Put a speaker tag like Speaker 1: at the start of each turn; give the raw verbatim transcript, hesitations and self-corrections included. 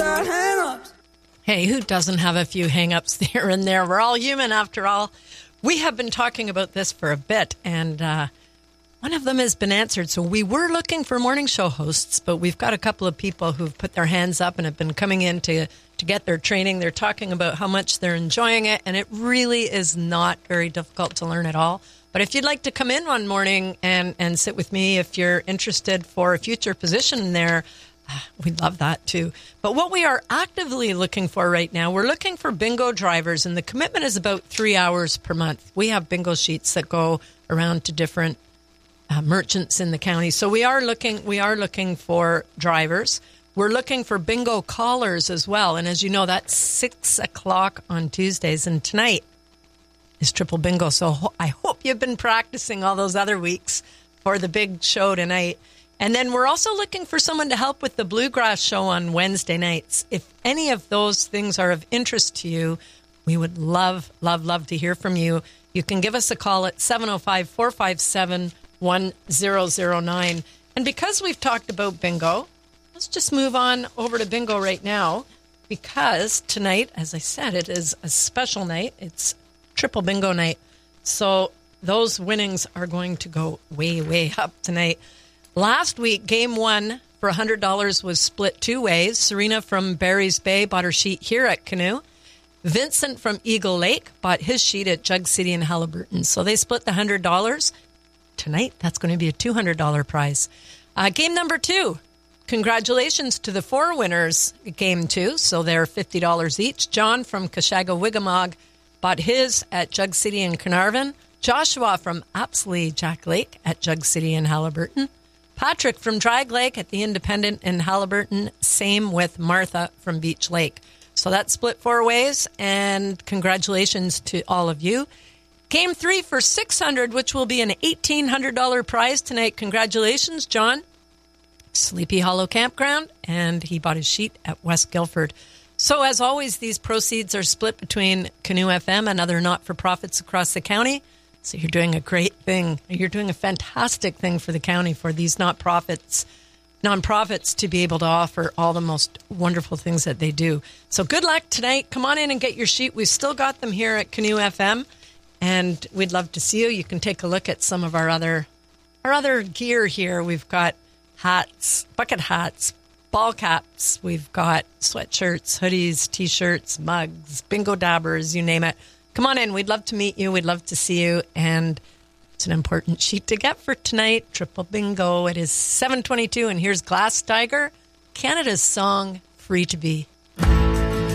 Speaker 1: got hang-ups.
Speaker 2: Hey, who doesn't have a few hang-ups here and there? We're all human after all. We have been talking about this for a bit, and uh, one of them has been answered. So we were looking for morning show hosts, but we've got a couple of people who've put their hands up and have been coming in to, to get their training. They're talking about how much they're enjoying it, and it really is not very difficult to learn at all. But if you'd like to come in one morning and, and sit with me, if you're interested for a future position there, we'd love that too. But what we are actively looking for right now, we're looking for bingo drivers, and the commitment is about three hours per month. We have bingo sheets that go around to different uh, merchants in the county. So we are looking, we are looking for drivers. We're looking for bingo callers as well. And as you know, that's six o'clock on Tuesdays. And tonight is triple bingo. So ho- I hope you've been practicing all those other weeks for the big show tonight. And then we're also looking for someone to help with the Bluegrass show on Wednesday nights. If any of those things are of interest to you, we would love, love, love to hear from you. You can give us a call at seven oh five, four five seven, one oh oh nine. And because we've talked about bingo, let's just move on over to bingo right now, because tonight, as I said, it is a special night. It's triple bingo night. So those winnings are going to go way, way up tonight. Last week, game one for one hundred dollars was split two ways. Serena from Barry's Bay bought her sheet here at Canoe. Vincent from Eagle Lake bought his sheet at Jug City and Haliburton. So they split the one hundred dollars. Tonight, that's going to be a two hundred dollars prize. Uh, game number two. Congratulations to the four winners, game two. So they're fifty dollars each. John from Kashaga Wigamog bought his at Jug City and Carnarvon. Joshua from Apsley Jack Lake at Jug City and Haliburton. Patrick from Drag Lake at the Independent in Haliburton. Same with Martha from Beach Lake. So that's split four ways, and congratulations to all of you. Game three for six hundred dollars, which will be an eighteen hundred dollars prize tonight. Congratulations, John. Sleepy Hollow Campground, and he bought his sheet at West Guilford. So as always, these proceeds are split between Canoe F M and other not-for-profits across the county. So you're doing a great thing. You're doing a fantastic thing for the county, for these not-profits, nonprofits to be able to offer all the most wonderful things that they do. So good luck tonight. Come on in and get your sheet. We've still got them here at Canoe F M, and we'd love to see you. You can take a look at some of our other our other gear here. We've got hats, bucket hats, ball caps. We've got sweatshirts, hoodies, T-shirts, mugs, bingo dabbers, you name it. Come on in. We'd love to meet you. We'd love to see you. And it's an important sheet to get for tonight. Triple bingo. It is seven twenty-two. And here's Glass Tiger, Canada's song, Free to Be.